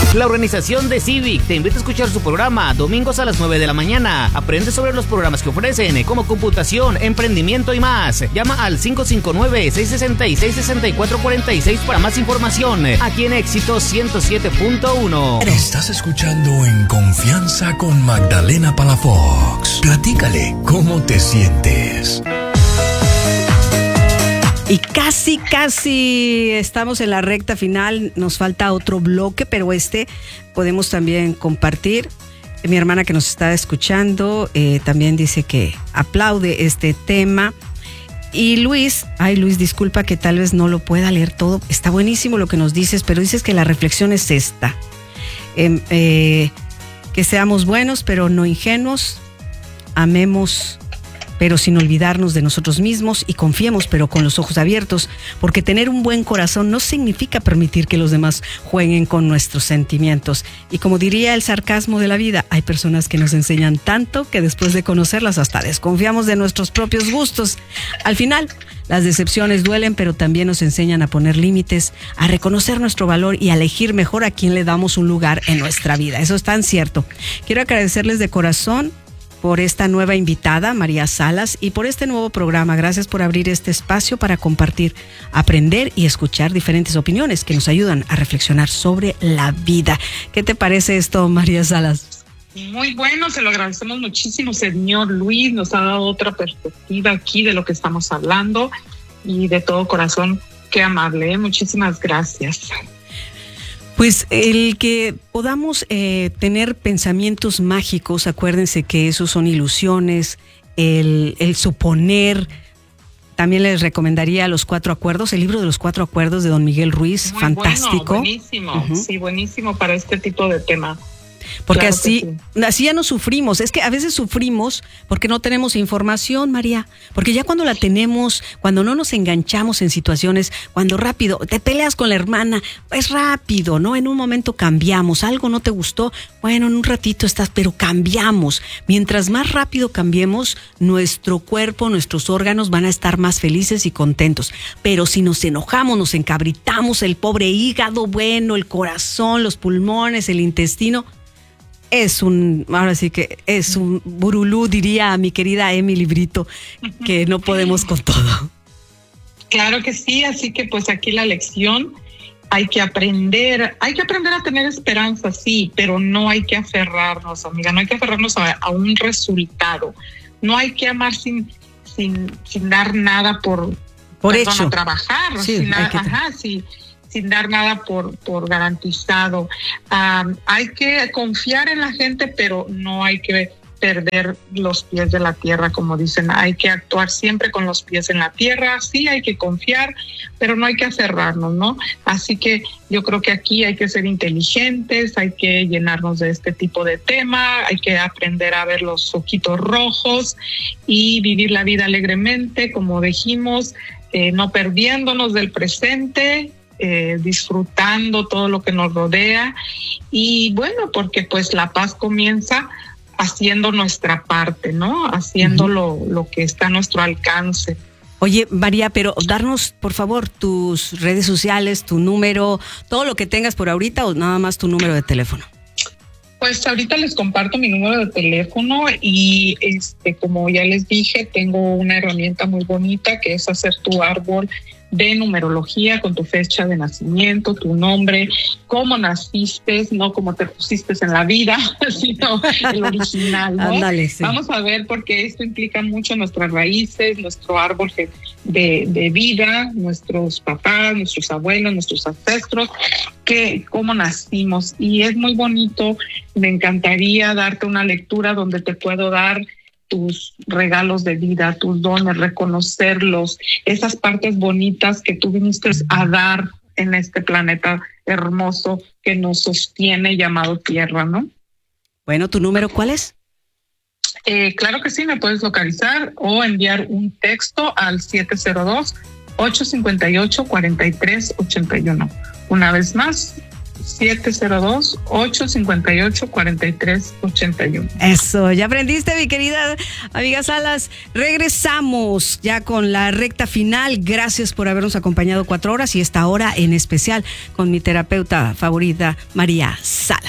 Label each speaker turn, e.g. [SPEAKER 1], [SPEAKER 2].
[SPEAKER 1] La organización de Civic te invita a escuchar su programa domingos a las 9 de la mañana. Aprende sobre los programas que ofrecen, como computación, emprendimiento y más. Llama al 559-666-6446 para más información. Aquí en Éxito 107.1.
[SPEAKER 2] Estás escuchando En Confianza con Magdalena Palafox. Platícale cómo te sientes.
[SPEAKER 3] Y casi estamos en la recta final. Nos falta otro bloque, pero podemos también compartir. Mi hermana que nos está escuchando también dice que aplaude este tema. Y Luis, disculpa que tal vez no lo pueda leer todo. Está buenísimo lo que nos dices, pero dices que la reflexión es esta. Que seamos buenos, pero no ingenuos. Amemos, pero sin olvidarnos de nosotros mismos, y confiemos, pero con los ojos abiertos, porque tener un buen corazón no significa permitir que los demás jueguen con nuestros sentimientos. Y como diría el sarcasmo de la vida, hay personas que nos enseñan tanto que después de conocerlas hasta desconfiamos de nuestros propios gustos. Al final, las decepciones duelen, pero también nos enseñan a poner límites, a reconocer nuestro valor y a elegir mejor a quién le damos un lugar en nuestra vida. Eso es tan cierto. Quiero agradecerles de corazón por esta nueva invitada, María Salas, y por este nuevo programa. Gracias por abrir este espacio para compartir, aprender y escuchar diferentes opiniones que nos ayudan a reflexionar sobre la vida. ¿Qué te parece esto, María Salas?
[SPEAKER 4] Muy bueno, se lo agradecemos muchísimo, señor Luis. Nos ha dado otra perspectiva aquí de lo que estamos hablando, y de todo corazón, qué amable, Muchísimas gracias.
[SPEAKER 3] Pues el que podamos tener pensamientos mágicos, acuérdense que esos son ilusiones, el suponer. También les recomendaría Los Cuatro Acuerdos, el libro de Los Cuatro Acuerdos de don Miguel Ruiz. Muy fantástico.
[SPEAKER 4] Bueno, buenísimo, Sí, buenísimo para este tipo de tema.
[SPEAKER 3] Porque claro, así ya no sufrimos. Es que a veces sufrimos porque no tenemos información, María. Porque ya cuando la tenemos, cuando no nos enganchamos en situaciones, cuando rápido te peleas con la hermana, es rápido, ¿no? En un momento cambiamos. Algo no te gustó, bueno, en un ratito estás, pero cambiamos. Mientras más rápido cambiemos, nuestro cuerpo, nuestros órganos van a estar más felices y contentos. Pero si nos enojamos, nos encabritamos, el pobre hígado, bueno, el corazón, los pulmones, el intestino, ahora sí que es un burulú, diría mi querida Emily Brito, que no podemos con todo.
[SPEAKER 4] Claro que sí, así que pues aquí la lección, hay que aprender a tener esperanza, sí, pero no hay que aferrarnos, amiga, no hay que aferrarnos a un resultado, no hay que amar sin dar nada por hecho, a trabajar, sí, sin dar nada por garantizado. Hay que confiar en la gente, pero no hay que perder los pies de la tierra, como dicen. Hay que actuar siempre con los pies en la tierra. Sí, hay que confiar, pero no hay que aferrarnos, ¿no? Así que yo creo que aquí hay que ser inteligentes, hay que llenarnos de este tipo de tema, hay que aprender a ver los ojitos rojos y vivir la vida alegremente, como dijimos, no perdiéndonos del presente, disfrutando todo lo que nos rodea, y bueno, porque pues la paz comienza haciendo nuestra parte, ¿no? Haciendo lo que está a nuestro alcance.
[SPEAKER 3] Oye, María, pero darnos, por favor, tus redes sociales, tu número, todo lo que tengas por ahorita, o nada más tu número de teléfono.
[SPEAKER 4] Pues ahorita les comparto mi número de teléfono y como ya les dije, tengo una herramienta muy bonita que es hacer tu árbol de numerología con tu fecha de nacimiento, tu nombre, cómo naciste, no cómo te pusiste en la vida, sino el original, ¿no? Ándale, sí. Vamos a ver, porque esto implica mucho nuestras raíces, nuestro árbol de vida, nuestros papás, nuestros abuelos, nuestros ancestros, cómo nacimos. Y es muy bonito, me encantaría darte una lectura donde te puedo dar tus regalos de vida, tus dones, reconocerlos, esas partes bonitas que tú viniste a dar en este planeta hermoso que nos sostiene, llamado Tierra, ¿no?
[SPEAKER 3] Bueno, ¿tu número cuál es?
[SPEAKER 4] Claro que sí, me puedes localizar o enviar un texto al 702-858-4381. Una vez más, 702-858-4381.
[SPEAKER 3] Eso, ya aprendiste, mi querida amiga Salas. Regresamos ya con la recta final. Gracias por habernos acompañado 4 horas y esta hora en especial con mi terapeuta favorita, María Salas.